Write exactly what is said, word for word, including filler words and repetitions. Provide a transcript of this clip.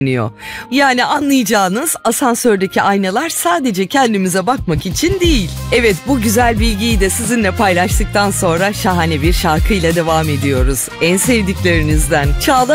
Yani anlayacağınız, asansördeki aynalar sadece kendimize bakmak için değil. Evet, bu güzel bilgiyi de sizinle paylaştıktan sonra şahane bir şarkıyla devam ediyoruz. En sevdiklerinizden Çağla